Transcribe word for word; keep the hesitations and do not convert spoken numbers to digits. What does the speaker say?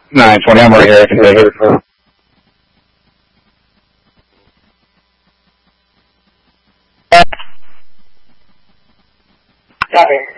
nine twenty, I'm right here. I can take it. Copy.